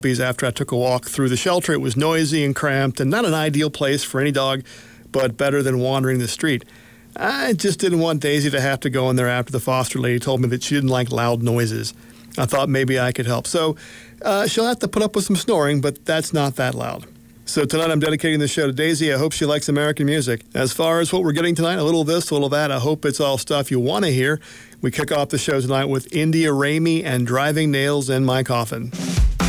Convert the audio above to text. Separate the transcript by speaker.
Speaker 1: After I took a walk through the shelter, it was noisy and cramped and not an ideal place for any dog, but better than wandering the street. I just didn't want Daisy to have to go in there after the foster lady told me that she didn't like loud noises. I thought maybe I could help. So she'll have to put up with some snoring, but that's not that loud. So tonight I'm dedicating the show to Daisy. I hope she likes American music. As far as what we're getting tonight, a little of this, a little of that, I hope it's all stuff you want to hear. We kick off the show tonight with India Ramey and Driving Nails in My Coffin.